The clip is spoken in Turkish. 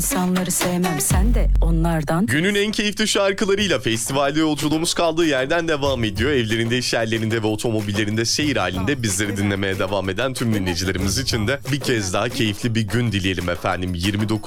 İnsanları sevmem, sen de onlardan. Günün en keyifli şarkılarıyla festivalde yolculuğumuz kaldığı yerden devam ediyor. Evlerinde, iş yerlerinde ve otomobillerinde seyir halinde bizleri dinlemeye devam eden tüm dinleyicilerimiz için de bir kez daha keyifli bir gün dileyelim efendim. 29